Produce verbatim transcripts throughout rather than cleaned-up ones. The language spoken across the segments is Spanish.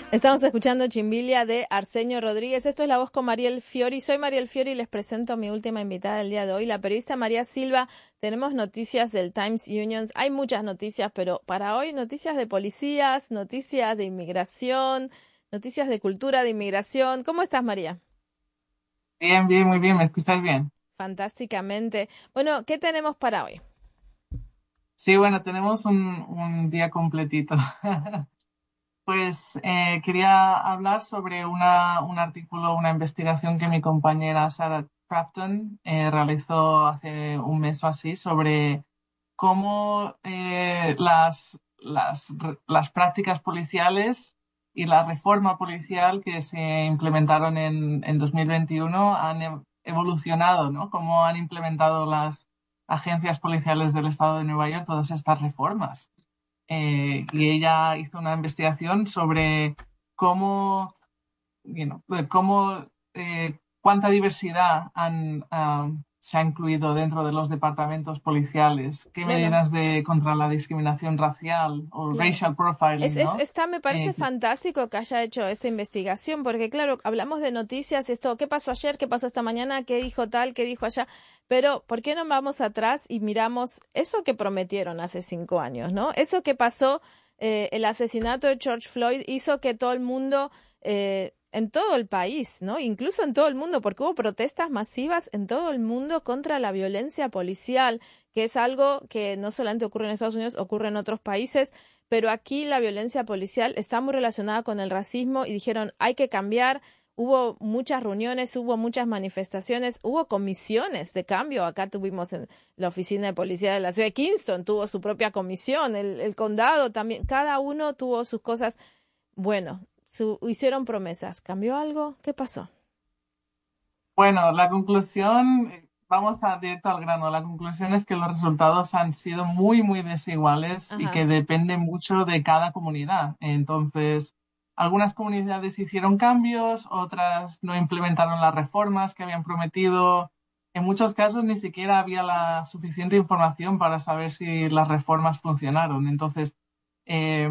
Estamos escuchando Chimbilia de Arsenio Rodríguez. Esto es La Voz con Mariel Fiori. Soy Mariel Fiori y les presento a mi última invitada del día de hoy, la periodista María Silva. Tenemos noticias del Times Union. Hay muchas noticias, pero para hoy noticias de policías, noticias de inmigración, noticias de cultura de inmigración. ¿Cómo estás, María? Bien, bien, muy bien, ¿me escuchas bien? Fantásticamente. Bueno, ¿qué tenemos para hoy? Sí, bueno, tenemos un, un día completito. Pues eh, quería hablar sobre una, un artículo, una investigación que mi compañera Sarah Crafton eh, realizó hace un mes o así sobre cómo eh, las, las, las prácticas policiales y la reforma policial que se implementaron en, en dos mil veintiuno han e- evolucionado, ¿no? Cómo han implementado las agencias policiales del estado de Nueva York todas estas reformas. Eh, y ella hizo una investigación sobre cómo, you know, cómo eh, cuánta diversidad han, ah, se ha incluido dentro de los departamentos policiales, qué Bueno, medidas de contra la discriminación racial o claro. racial Es, profiling, es, ¿no? está, me parece Eh, fantástico que haya hecho esta investigación, porque claro, hablamos de noticias, esto, ¿qué pasó ayer? ¿Qué pasó esta mañana? ¿Qué dijo tal? ¿Qué dijo allá? Pero, ¿por qué no vamos atrás y miramos eso que prometieron hace cinco años, ¿no? Eso que pasó, eh, el asesinato de George Floyd hizo que todo el mundo, eh, en todo el país, ¿no? Incluso en todo el mundo, porque hubo protestas masivas en todo el mundo contra la violencia policial, que es algo que no solamente ocurre en Estados Unidos, ocurre en otros países, pero aquí la violencia policial está muy relacionada con el racismo y dijeron hay que cambiar. Hubo muchas reuniones, hubo muchas manifestaciones, hubo comisiones de cambio. Acá tuvimos en la oficina de policía de la ciudad de Kingston, tuvo su propia comisión, el, el condado también, cada uno tuvo sus cosas. Bueno, su- hicieron promesas. ¿Cambió algo? ¿Qué pasó? bueno, la conclusión, eh, vamos a directo al grano, la conclusión es que los resultados han sido muy, muy desiguales y Ajá. que depende mucho de cada comunidad. Entonces, algunas comunidades hicieron cambios, otras no implementaron las reformas que habían prometido. En muchos casos ni siquiera había la suficiente información para saber si las reformas funcionaron. Entonces, eh,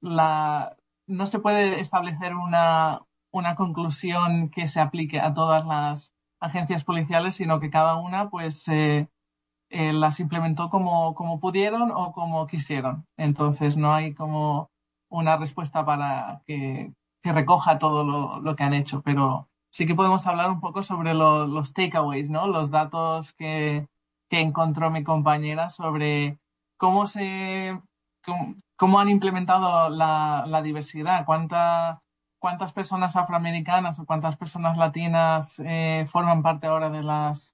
la, no se puede establecer una, una conclusión que se aplique a todas las agencias policiales, sino que cada una pues eh, eh, las implementó como, como pudieron o como quisieron. Entonces no hay como una respuesta para que, que recoja todo lo, lo que han hecho, pero sí que podemos hablar un poco sobre lo- los takeaways, ¿no? Los datos que, que encontró mi compañera sobre cómo se cómo, cómo han implementado la, la diversidad, cuánta, cuántas personas afroamericanas o cuántas personas latinas eh, forman parte ahora de las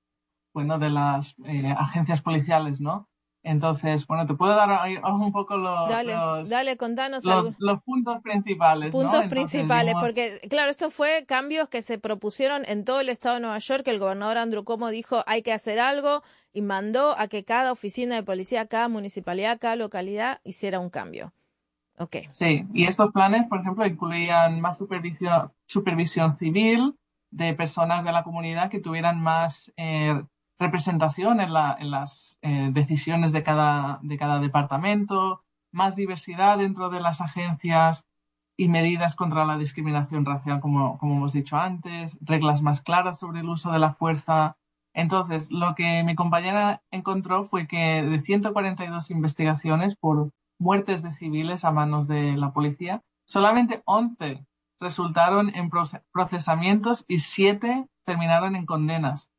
bueno, de las eh, agencias policiales, ¿no? Entonces, bueno, te puedo dar ahí un poco lo- Dale, los, dale, contanos los, algo. los puntos principales, ¿no? Puntos Entonces principales, vimos, porque claro, esto fue cambios que se propusieron en todo el estado de Nueva York, que el gobernador Andrew Cuomo dijo hay que hacer algo y mandó a que cada oficina de policía, cada municipalidad, cada localidad hiciera un cambio. Ok. sí, y estos planes, por ejemplo, incluían más supervisión, supervisión civil de personas de la comunidad que tuvieran más eh, representación en la- en las eh, decisiones de cada, de cada departamento, más diversidad dentro de las agencias y medidas contra la discriminación racial, como, como hemos dicho antes, reglas más claras sobre el uso de la fuerza. Entonces, lo que mi compañera encontró fue que de ciento cuarenta y dos investigaciones por muertes de civiles a manos de la policía, solamente once resultaron en proce- procesamientos y siete terminaron en condenas.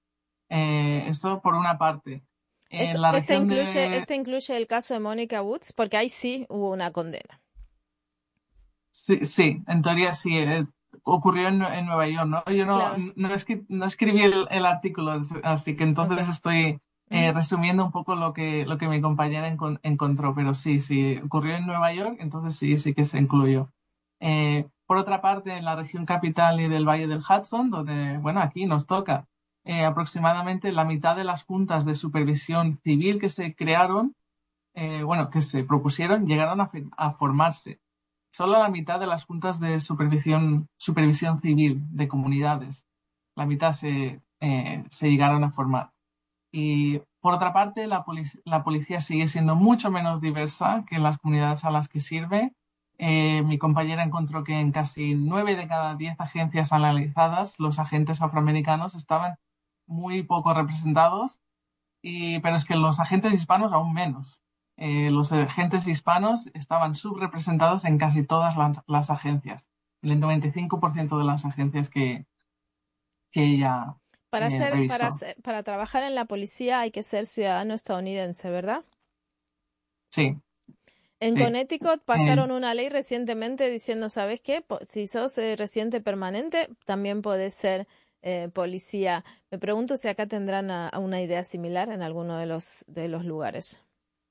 Eh, esto por una parte. Esto, En la este región incluye, de... este incluye el caso de Mónica Woods, porque ahí sí hubo una condena. Sí, sí, en teoría sí, eh, ocurrió en, en Nueva York, ¿no? Yo no, Claro. no, escri- no escribí el, el artículo, así que Ok. entonces estoy eh, Ujú. resumiendo un poco lo que, lo que mi compañera encon- encontró, pero sí, sí, ocurrió en Nueva York, entonces sí, sí que se incluyó. Eh, por otra parte, en la región capital y del Valle del Hudson, donde, bueno, aquí nos toca, eh, aproximadamente la mitad de las juntas de supervisión civil que se crearon, eh, bueno, que se propusieron, llegaron a, fi- a formarse. Solo la mitad de las juntas de supervisión, supervisión civil de comunidades, la mitad se, eh, se llegaron a formar. Y por otra parte, la, polic- la policía sigue siendo mucho menos diversa que las comunidades a las que sirve. Eh, mi compañera encontró que en casi nueve de cada diez agencias analizadas los agentes afroamericanos estaban muy poco representados, y, pero es que los agentes hispanos aún menos. Eh, los agentes hispanos estaban subrepresentados en casi todas las, las agencias, en el noventa y cinco por ciento de las agencias que, que ella Para eh, ser, para revisó. ser- para trabajar en la policía hay que ser ciudadano estadounidense, ¿verdad? Sí, En sí. Connecticut Eh, pasaron una ley recientemente diciendo, ¿sabes qué? Po- Si sos eh, residente permanente, también podés ser eh, policía. Me pregunto si acá tendrán a- a una idea similar en alguno de los, de los lugares.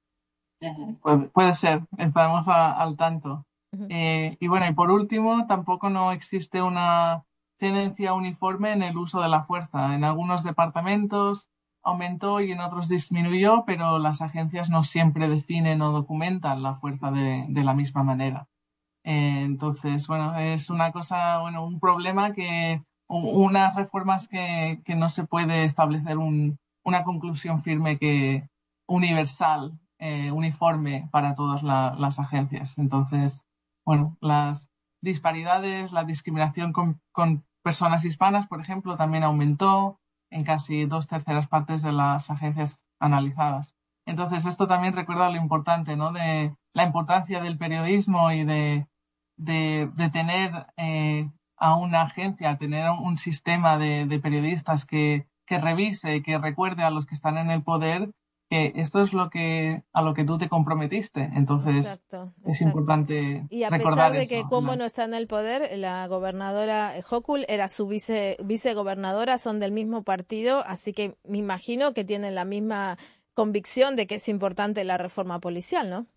puede, puede ser, estamos a- al tanto. Ujú. Eh, y bueno, y por último, tampoco no existe una tendencia uniforme en el uso de la fuerza. En algunos departamentos aumentó y en otros disminuyó, pero las agencias no siempre definen o documentan la fuerza de, de la misma manera. Eh, entonces, bueno, es una cosa, bueno, un problema que, u- unas reformas que, que no se puede establecer un- una conclusión firme que universal, eh, uniforme para todas la- las agencias. Entonces, bueno, las disparidades, la discriminación con, con personas hispanas, por ejemplo, también aumentó en casi dos terceras partes de las agencias analizadas. Entonces, esto también recuerda lo importante, ¿no? De la importancia del periodismo y de de, de tener eh, a una agencia, tener un sistema de, de periodistas que, que revise, que recuerde a los que están en el poder que esto es lo que a lo que tú te comprometiste. Entonces Exacto, es exacto. importante Y a pesar recordar de que eso. como La- no está en el poder, la gobernadora eh, Hochul era su vice, vicegobernadora, son del mismo partido, así que me imagino que tienen la misma convicción de que es importante la reforma policial, ¿no?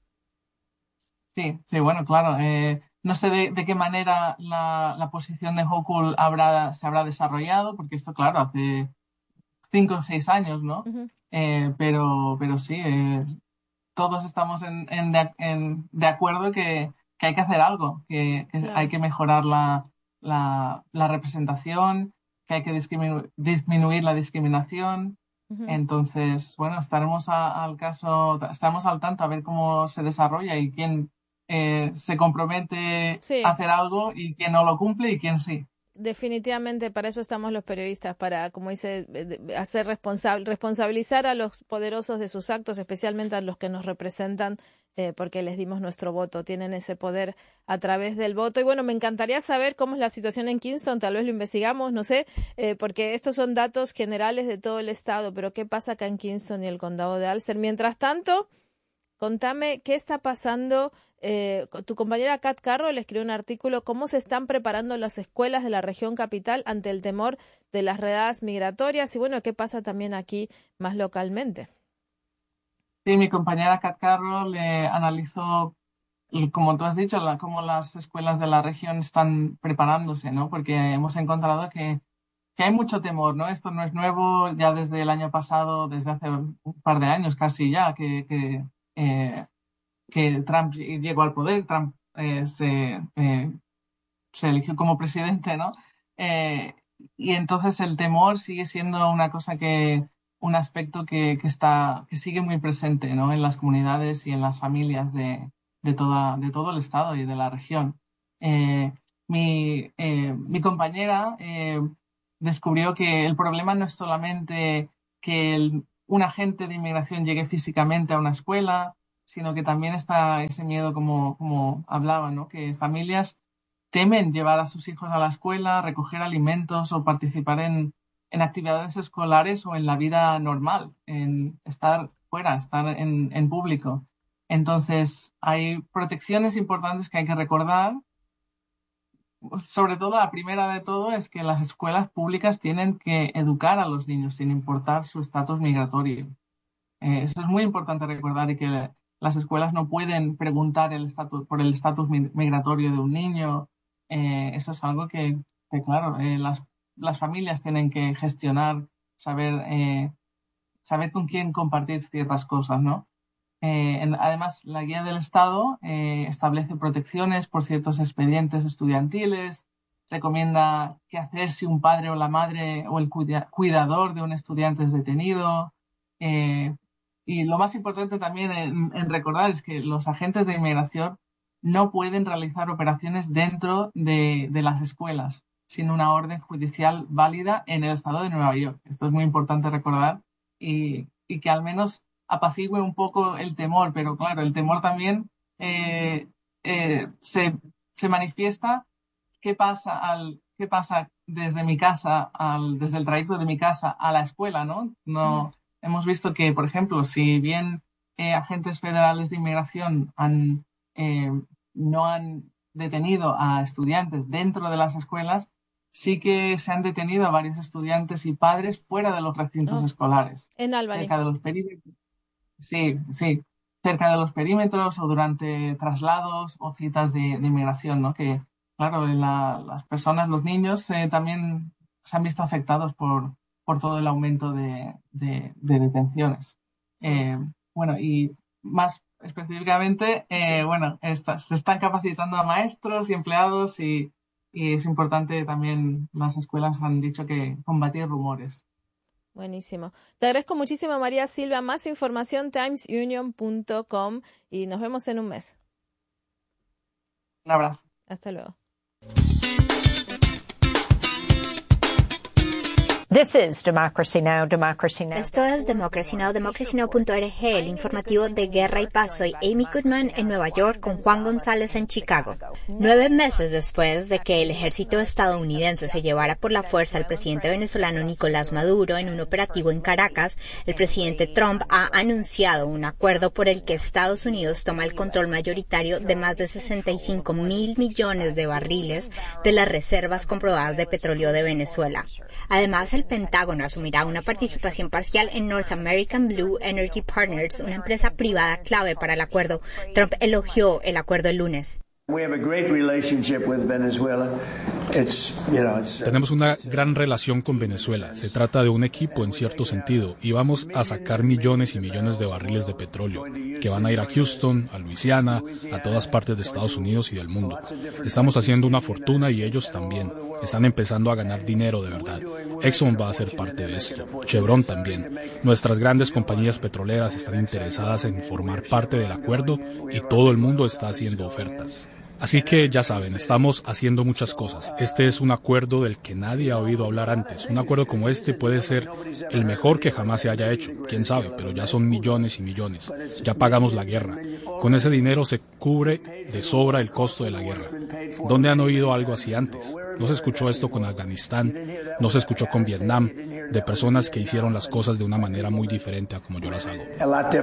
Sí, sí, bueno, claro. Eh, no sé de, de qué manera la, la posición de Hochul habrá, se habrá desarrollado, porque esto, claro, hace cinco o seis años, ¿no? Ujú. Eh, pero, pero sí, eh, todos estamos en, en de, en- de acuerdo que, que hay que hacer algo, que, que hay Claro. que mejorar la, la, la representación, que hay que discriminu- disminuir la discriminación. Ujú. Entonces, bueno, estaremos a- al caso, estaremos al tanto a ver cómo se desarrolla y quién eh, se compromete a Sí, hacer algo y quién no lo cumple y quién sí. definitivamente para eso estamos los periodistas, para, como dice, eh, de- hacer responsable, responsabilizar a los poderosos de sus actos, especialmente a los que nos representan, eh, porque les dimos nuestro voto, tienen ese poder a través del voto. Y bueno, me encantaría saber cómo es la situación en Kingston, tal vez lo investigamos, no sé, eh, porque estos son datos generales de todo el estado, pero ¿qué pasa acá en Kingston y el condado de Ulster? Mientras tanto, contame qué está pasando. Eh, co- tu compañera Kat Carroll escribió un artículo, cómo se están preparando las escuelas de la región capital ante el temor de las redadas migratorias y bueno, qué pasa también aquí más localmente. Sí, mi compañera Kat Carroll eh, analizó, y como tú has dicho, la- cómo las escuelas de la región están preparándose, ¿no? Porque hemos encontrado que, que hay mucho temor, ¿no? Esto no es nuevo, ya desde el año pasado, desde hace un par de años casi ya, que, que, eh, que Trump llegó al poder, Trump eh, se, eh, se eligió como presidente, ¿no? Eh, y entonces el temor sigue siendo una cosa que, un aspecto que, que está, que sigue muy presente, ¿no? En las comunidades y en las familias de, de toda, de todo el estado y de la región. Eh, mi, eh, mi compañera eh, descubrió que el problema no es solamente que el- un agente de inmigración llegue físicamente a una escuela, sino que también está ese miedo, como, como hablaba, ¿no? Que familias temen llevar a sus hijos a la escuela, recoger alimentos o participar en, en actividades escolares o en la vida normal, en estar fuera, estar en, en público. Entonces, hay protecciones importantes que hay que recordar. Sobre todo, la primera de todo es que las escuelas públicas tienen que educar a los niños sin importar su estatus migratorio. Eh, eso es muy importante recordar y que las escuelas no pueden preguntar el estatus, por el estatus mi- migratorio de un niño. Eh, eso es algo que, que, claro, eh, las, las familias tienen que gestionar, saber, eh, saber con quién compartir ciertas cosas, ¿no? Eh, en- además, la guía del Estado eh, establece protecciones por ciertos expedientes estudiantiles, recomienda qué hacer si un padre o la madre o el cuida- cuidador de un estudiante es detenido. eh, y lo más importante también en, en recordar es que los agentes de inmigración no pueden realizar operaciones dentro de, de las escuelas sin una orden judicial válida en el estado de Nueva York. Esto es muy importante recordar y, y que al menos apacigüe un poco el temor, pero claro, el temor también eh, eh, se, se manifiesta. ¿Qué pasa al qué pasa desde mi casa, al, desde el trayecto de mi casa a la escuela, ¿no? No mm. Hemos visto que, por ejemplo, si bien eh, agentes federales de inmigración han eh, no han detenido a estudiantes dentro de las escuelas, sí que se han detenido a varios estudiantes y padres fuera de los recintos oh. escolares. En Albany. Cerca de los perímetros. Sí, sí. Cerca de los perímetros o durante traslados o citas de, de inmigración, ¿no? Que, claro, la, las personas, los niños, eh, también se han visto afectados por, por todo el aumento de, de, de detenciones. Eh, bueno, y más específicamente, eh, bueno, está, se están capacitando a maestros y empleados y, y es importante también, las escuelas han dicho que combatir rumores. Buenísimo. Te agradezco muchísimo, María Silva. Más información, times union punto com y nos vemos en un mes. Un abrazo. Hasta luego. This is Democracy Now!, Democracy Now! Esto es Democracy Now!, democracy now punto org, el informativo de Guerra y Paz. Soy Amy Goodman en Nueva York con Juan González en Chicago. Nueve meses después de que el ejército estadounidense se llevara por la fuerza al presidente venezolano Nicolás Maduro en un operativo en Caracas, el presidente Trump ha anunciado un acuerdo por el que Estados Unidos toma el control mayoritario de más de sesenta y cinco mil millones de barriles de las reservas comprobadas de petróleo de Venezuela. Además, el Pentágono asumirá una participación parcial en North American Blue Energy Partners, una empresa privada clave para el acuerdo. Trump elogió el acuerdo el lunes. Tenemos una gran relación con Venezuela. Se trata de un equipo en cierto sentido y vamos a sacar millones y millones de barriles de petróleo que van a ir a Houston, a Luisiana, a todas partes de Estados Unidos y del mundo. Estamos haciendo una fortuna y ellos también. Están empezando a ganar dinero de verdad. Exxon va a ser parte de esto. Chevron también. Nuestras grandes compañías petroleras están interesadas en formar parte del acuerdo y todo el mundo está haciendo ofertas. Así que ya saben, estamos haciendo muchas cosas. Este es un acuerdo del que nadie ha oído hablar antes. Un acuerdo como este puede ser el mejor que jamás se haya hecho. Quién sabe, pero ya son millones y millones. Ya pagamos la guerra. Con ese dinero se cubre de sobra el costo de la guerra. ¿Dónde han oído algo así antes? No se escuchó esto con Afganistán, no se escuchó con Vietnam, de personas que hicieron las cosas de una manera muy diferente a como yo las hago.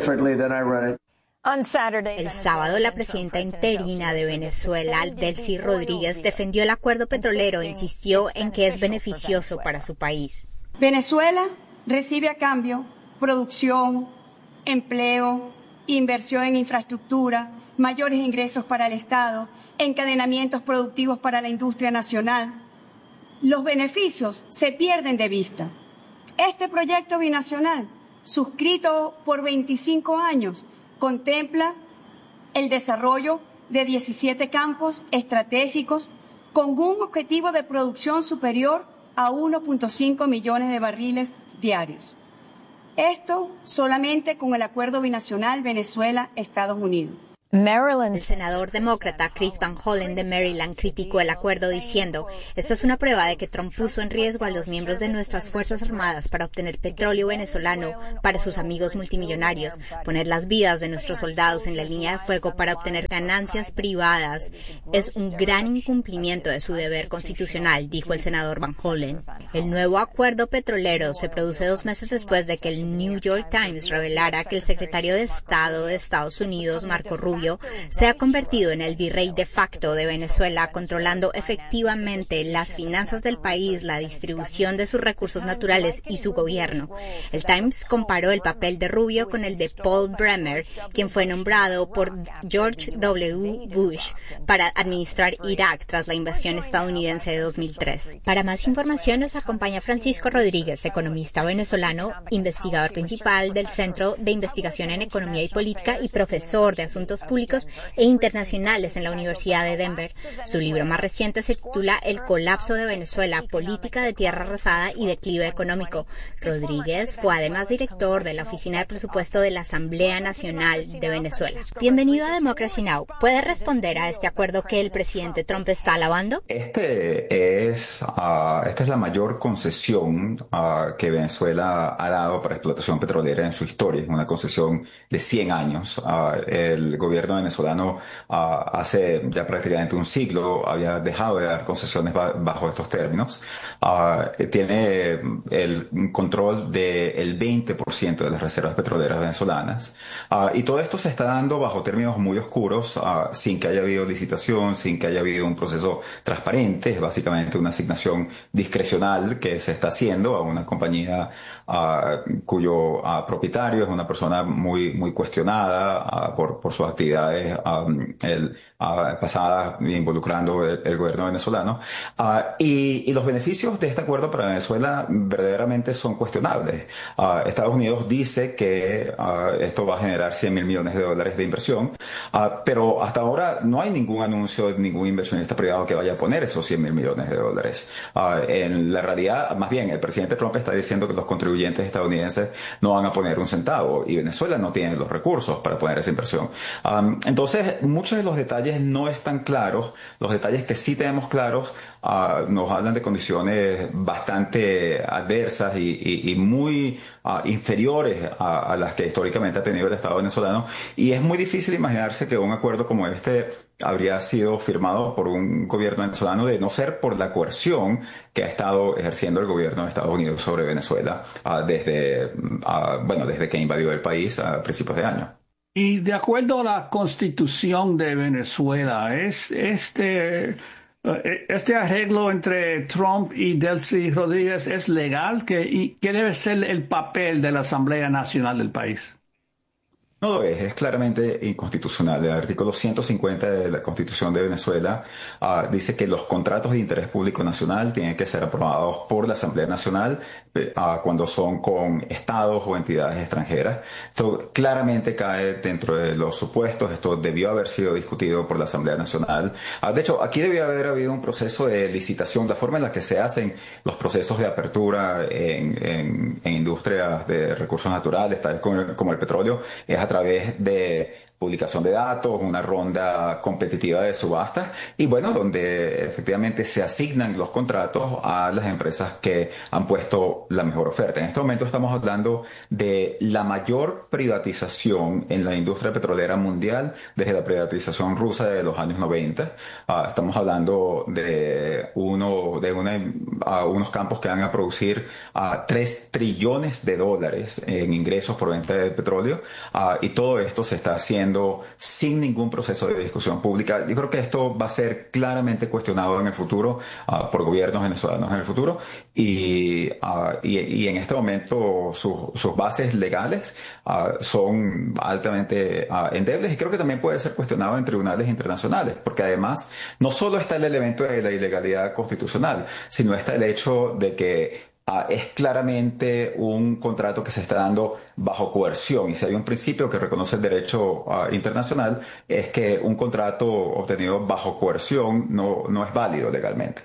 El sábado, la presidenta interina de Venezuela, Delcy Rodríguez, defendió el acuerdo petrolero e insistió en que es beneficioso para su país. Venezuela recibe a cambio producción, empleo, inversión en infraestructura, mayores ingresos para el Estado, encadenamientos productivos para la industria nacional. Los beneficios se pierden de vista. Este proyecto binacional, suscrito por veinticinco años, contempla el desarrollo de diecisiete campos estratégicos con un objetivo de producción superior a uno punto cinco millones de barriles diarios. Esto solamente con el acuerdo binacional Venezuela-Estados Unidos. El senador demócrata Chris Van Hollen de Maryland criticó el acuerdo diciendo: esta es una prueba de que Trump puso en riesgo a los miembros de nuestras Fuerzas Armadas para obtener petróleo venezolano para sus amigos multimillonarios, poner las vidas de nuestros soldados en la línea de fuego para obtener ganancias privadas. Es un gran incumplimiento de su deber constitucional, dijo el senador Van Hollen. El nuevo acuerdo petrolero se produce dos meses después de que el New York Times revelara que el secretario de Estado de Estados Unidos, Marco Rubio, se ha convertido en el virrey de facto de Venezuela, controlando efectivamente las finanzas del país, la distribución de sus recursos naturales y su gobierno. El Times comparó el papel de Rubio con el de Paul Bremer, quien fue nombrado por George W. Bush para administrar Irak tras la invasión estadounidense de dos mil tres. Para más información nos acompaña Francisco Rodríguez, economista venezolano, investigador principal del Centro de Investigación en Economía y Política y profesor de Asuntos públicos e internacionales en la Universidad de Denver. Su libro más reciente se titula El colapso de Venezuela, política de tierra arrasada y declive económico. Rodríguez fue además director de la Oficina de Presupuesto de la Asamblea Nacional de Venezuela. Bienvenido a Democracy Now! ¿Puede responder a este acuerdo que el presidente Trump está alabando? Este es, uh, esta es la mayor concesión uh, que Venezuela ha dado para explotación petrolera en su historia. Es una concesión de cien años. Uh, el gobierno venezolano uh, hace ya prácticamente un siglo había dejado de dar concesiones ba- bajo estos términos. Uh, tiene el control del veinte por ciento de las reservas petroleras venezolanas. Uh, y todo esto se está dando bajo términos muy oscuros, uh, sin que haya habido licitación, sin que haya habido un proceso transparente. Es básicamente una asignación discrecional que se está haciendo a una compañía uh, cuyo uh, propietario es una persona muy muy cuestionada uh, por, por sus actividades um, el, uh, pasadas involucrando el, el gobierno venezolano. Uh, y, y los beneficios de este acuerdo para Venezuela verdaderamente son cuestionables. Uh, Estados Unidos dice que uh, esto va a generar cien mil millones de dólares de inversión, uh, pero hasta ahora no hay ningún anuncio de ningún inversionista privado que vaya a poner esos cien mil millones de dólares. Uh, en la realidad, más bien, el presidente Trump está diciendo que los contribuyentes estadounidenses no van a poner un centavo y Venezuela no tiene los recursos para poner esa inversión. Um, entonces, muchos de los detalles no están claros. Los detalles que sí tenemos claros uh, nos hablan de condiciones bastante adversas y, y, y muy uh, inferiores a, a las que históricamente ha tenido el Estado venezolano. Y es muy difícil imaginarse que un acuerdo como este habría sido firmado por un gobierno venezolano de no ser por la coerción que ha estado ejerciendo el gobierno de Estados Unidos sobre Venezuela uh, desde, uh, bueno, desde que invadió el país a principios de año. Y de acuerdo a la Constitución de Venezuela, es este este arreglo entre Trump y Delcy Rodríguez es legal, ¿Qué, y qué debe ser el papel de la Asamblea Nacional del país? No lo es, es claramente inconstitucional. El artículo ciento cincuenta de la Constitución de Venezuela uh, dice que los contratos de interés público nacional tienen que ser aprobados por la Asamblea Nacional uh, cuando son con estados o entidades extranjeras. Esto claramente cae dentro de los supuestos. Esto debió haber sido discutido por la Asamblea Nacional. Uh, de hecho, aquí debió haber habido un proceso de licitación, la forma en la que se hacen los procesos de apertura en, en, en industrias de recursos naturales, tal como, como el petróleo, es a través de publicación de datos, una ronda competitiva de subastas y bueno, donde efectivamente se asignan los contratos a las empresas que han puesto la mejor oferta. En este momento estamos hablando de la mayor privatización en la industria petrolera mundial desde la privatización rusa de los años noventa. Uh, estamos hablando de uno de una, uh, unos campos que van a producir uh, tres trillones de dólares en ingresos por venta de petróleo uh, y todo esto se está haciendo sin ningún proceso de discusión pública. Yo creo que esto va a ser claramente cuestionado en el futuro uh, por gobiernos venezolanos en el futuro y, uh, y, y en este momento su, sus bases legales uh, son altamente uh, endebles y creo que también puede ser cuestionado en tribunales internacionales porque además no solo está el elemento de la ilegalidad constitucional, sino está el hecho de que Uh, es claramente un contrato que se está dando bajo coerción y si hay un principio que reconoce el derecho uh, internacional es que un contrato obtenido bajo coerción no, no es válido legalmente.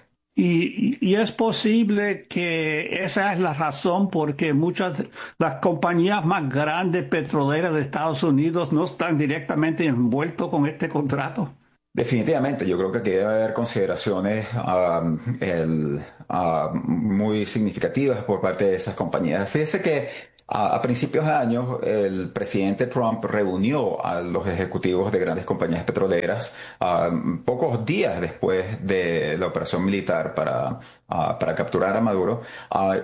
Y, y es posible que esa es la razón por que muchas de las compañías más grandes petroleras de Estados Unidos no están directamente envueltos con este contrato. Definitivamente, yo creo que aquí debe haber consideraciones um, el, uh, muy significativas por parte de esas compañías. Fíjese que a, a principios de año el presidente Trump reunió a los ejecutivos de grandes compañías petroleras um, pocos días después de la operación militar para, uh, para capturar a Maduro uh,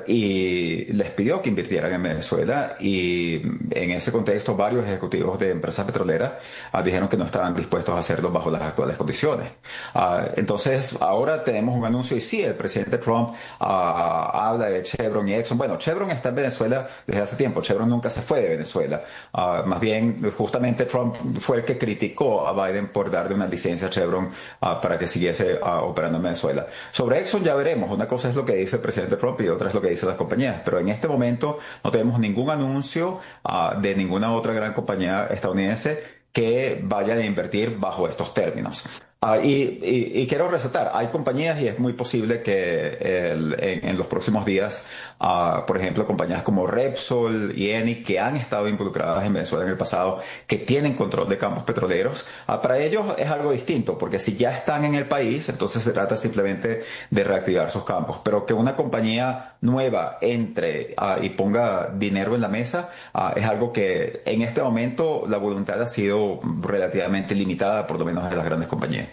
y les pidió que invirtieran en Venezuela y en ese contexto varios ejecutivos de empresas petroleras uh, dijeron que no estaban dispuestos a hacerlo bajo las actuales condiciones. Uh, entonces ahora tenemos un anuncio y sí, el presidente Trump uh, habla de Chevron y Exxon. Bueno, Chevron está en Venezuela desde hace tiempo. Chevron nunca se fue de Venezuela. Uh, más bien, justamente Trump fue el que criticó a Biden por darle una licencia a Chevron uh, para que siguiese uh, operando en Venezuela. Sobre Exxon ya veremos. Una cosa es lo que dice el presidente Trump y otra es lo que dicen las compañías. Pero en este momento no tenemos ningún anuncio uh, de ninguna otra gran compañía estadounidense que vayan a invertir bajo estos términos. Uh, y, y, y quiero resaltar, hay compañías y es muy posible que el, en, en los próximos días, uh, por ejemplo, compañías como Repsol y Eni, que han estado involucradas en Venezuela en el pasado, que tienen control de campos petroleros, uh, para ellos es algo distinto, porque si ya están en el país, entonces se trata simplemente de reactivar sus campos. Pero que una compañía nueva entre uh, y ponga dinero en la mesa, uh, es algo que en este momento la voluntad ha sido relativamente limitada, por lo menos de las grandes compañías.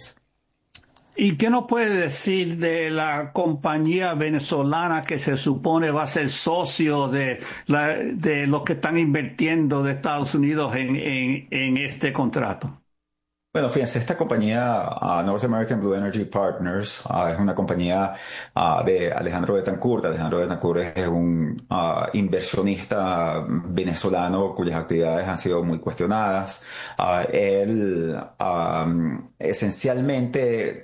¿Y qué nos puede decir de la compañía venezolana que se supone va a ser socio de, la, de los que están invirtiendo de Estados Unidos en, en, en este contrato? Bueno, fíjense, esta compañía, uh, North American Blue Energy Partners, uh, es una compañía uh, de Alejandro Betancourt. Alejandro Betancourt es un uh, inversionista venezolano cuyas actividades han sido muy cuestionadas. Uh, él, um, esencialmente,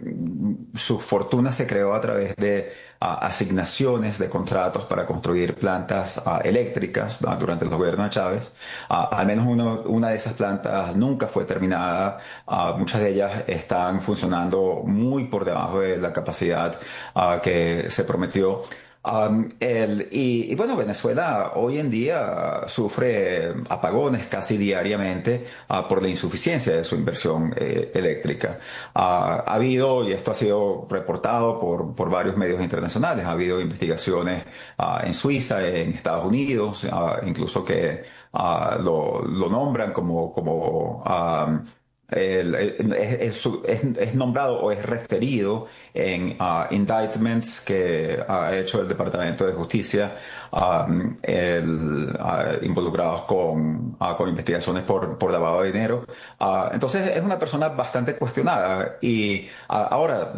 su fortuna se creó a través de Uh, asignaciones de contratos para construir plantas uh, eléctricas uh, durante el gobierno de Chávez. Uh, al menos uno, una de esas plantas nunca fue terminada. Uh, muchas de ellas están funcionando muy por debajo de la capacidad uh, que se prometió. Um, el, y, y bueno, Venezuela hoy en día sufre apagones casi diariamente uh, por la insuficiencia de su inversión eh, eléctrica. Uh, ha habido, y esto ha sido reportado por, por varios medios internacionales, ha habido investigaciones uh, en Suiza, en Estados Unidos, uh, incluso que uh, lo, lo nombran como, como um, El, el, es, es, es nombrado o es referido en uh, indictments que ha hecho el Departamento de Justicia um, el, uh, involucrados con, uh, con investigaciones por, por lavado de dinero. Uh, entonces es una persona bastante cuestionada y uh, ahora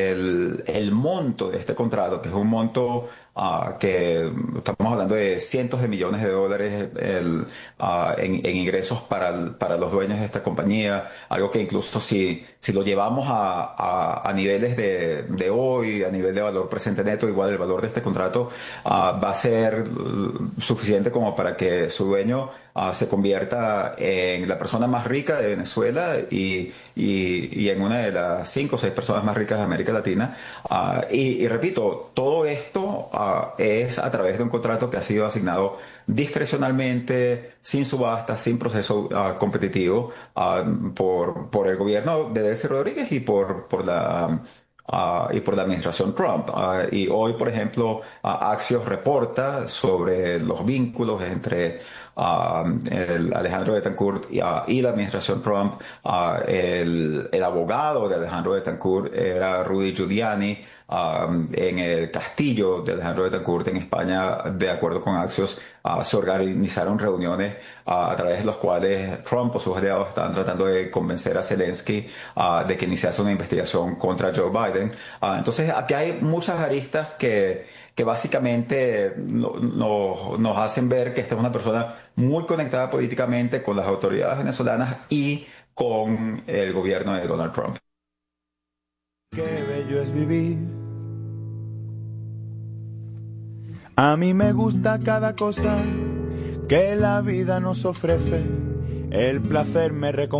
el, el monto de este contrato, que es un monto Uh, que estamos hablando de cientos de millones de dólares el, uh, en, en ingresos para, el, para los dueños de esta compañía, algo que incluso si, si lo llevamos a, a, a niveles de, de hoy, a nivel de valor presente neto, igual el valor de este contrato uh, va a ser suficiente como para que su dueño uh, se convierta en la persona más rica de Venezuela y, y, y en una de las cinco o seis personas más ricas de América Latina. Uh, y, y repito, todo esto Uh, es a través de un contrato que ha sido asignado discrecionalmente, sin subasta, sin proceso uh, competitivo uh, por, por el gobierno de Delcy Rodríguez y por, por la uh, y por la administración Trump. Uh, y hoy, por ejemplo, uh, Axios reporta sobre los vínculos entre Uh, el Alejandro Betancourt y, uh, y la administración Trump. Uh, el, el abogado de Alejandro Betancourt era Rudy Giuliani. Uh, en el castillo de Alejandro Betancourt en España, de acuerdo con Axios, uh, se organizaron reuniones uh, a través de las cuales Trump o sus aliados estaban tratando de convencer a Zelensky uh, de que iniciase una investigación contra Joe Biden. Uh, entonces, aquí hay muchas aristas que que básicamente no, no, nos hacen ver que esta es una persona muy conectada políticamente con las autoridades venezolanas y con el gobierno de Donald Trump. Qué bello es vivir. A mí me gusta cada cosa que la vida nos ofrece. El placer me reconforta.